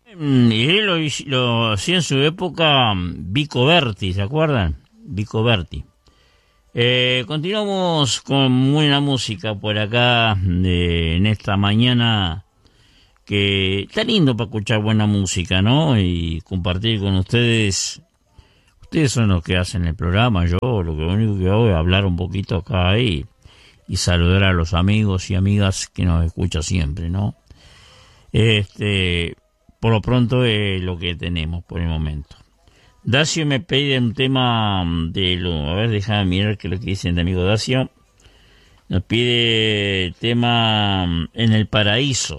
Y él lo hacía en su época Vico Berti, ¿se acuerdan? Vico Berti. Continuamos con buena música por acá en esta mañana, que está lindo para escuchar buena música, ¿no? Y compartir con ustedes. Ustedes son los que hacen el programa, yo lo único que hago es hablar un poquito acá y saludar a los amigos y amigas que nos escuchan siempre, ¿no? Por lo pronto es lo que tenemos por el momento. Dacio me pide un tema a ver, déjame mirar qué es lo que dicen de amigo Dacio. Nos pide tema En el Paraíso.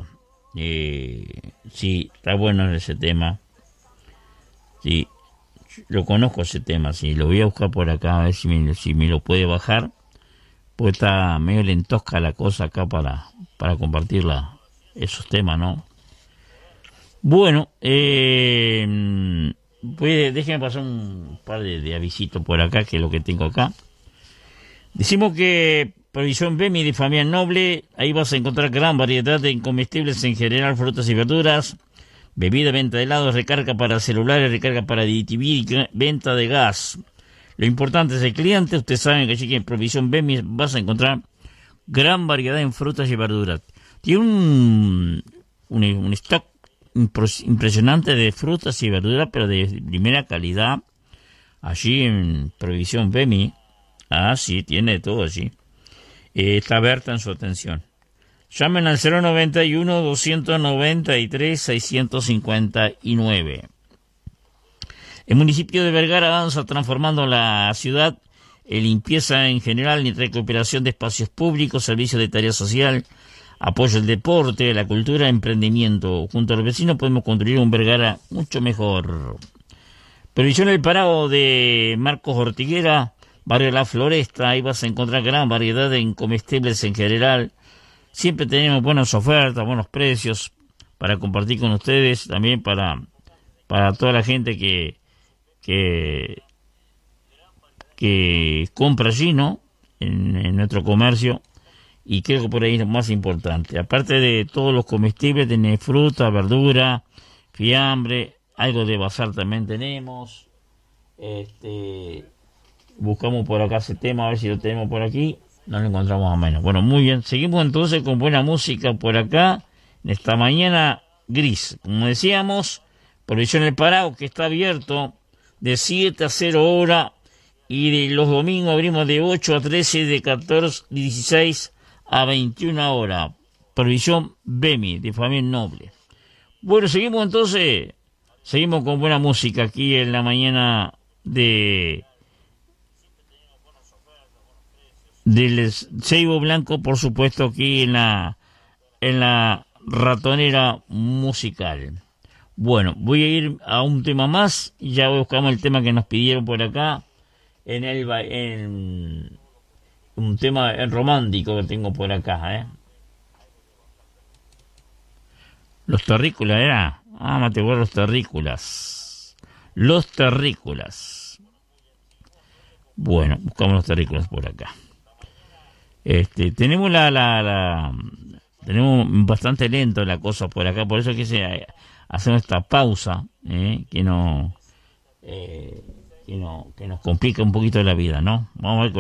Sí, está bueno ese tema. Sí, lo conozco ese tema, sí, lo voy a buscar por acá a ver si me lo puede bajar, porque está medio lentosca la cosa acá para compartir esos temas, ¿no? Bueno, déjenme pasar un par de avisitos por acá, que es lo que tengo acá. Decimos que Provisión Bemi de Fabián Noble, ahí vas a encontrar gran variedad de comestibles en general, frutas y verduras, bebida, venta de helados, recarga para celulares, recarga para DirecTV, venta de gas. Lo importante es el cliente. Ustedes saben que aquí en Provisión Bemi vas a encontrar gran variedad en frutas y verduras. Tiene un stock impresionante de frutas y verduras, pero de primera calidad, allí en Provisión Bemi. Ah, sí, tiene todo allí. Está Berta en su atención. Llamen al 091-293-659. El municipio de Vergara avanza transformando la ciudad en limpieza en general y recuperación de espacios públicos, servicios de tarea social, apoyo al deporte, la cultura, emprendimiento. Junto a los vecinos podemos construir un Vergara mucho mejor. Previsión El Parado de Marcos Ortiguera, barrio La Floresta. Ahí vas a encontrar gran variedad de comestibles en general. Siempre tenemos buenas ofertas, buenos precios para compartir con ustedes, también para toda la gente que compra allí, ¿no? En nuestro comercio. Y creo que por ahí es lo más importante. Aparte de todos los comestibles, tenés fruta, verdura, fiambre, algo de bazar también tenemos. Buscamos por acá ese tema, a ver si lo tenemos por aquí. No lo encontramos a menos. Bueno, muy bien. Seguimos entonces con buena música por acá, en esta mañana gris. Como decíamos, Provisión El Parado, que está abierto de 7 a 0 horas, y de los domingos abrimos de 8 a 13, de 14, 16 a 21 horas. Provisión Bemi, de Fabián Noble. Bueno, seguimos entonces. Seguimos con buena música aquí en la mañana del Ceibo Blanco, por supuesto, aquí en la ratonera musical. Bueno, voy a ir a un tema más y ya buscamos el tema que nos pidieron por acá en un tema romántico que tengo por acá, Los terrícolas era. Mate, los terrícolas. Los terrícolas. Bueno, buscamos los terrícolas por acá. Tenemos tenemos bastante lento la cosa por acá, por eso quise hacer esta pausa, que nos complica un poquito la vida, ¿no? Vamos a ver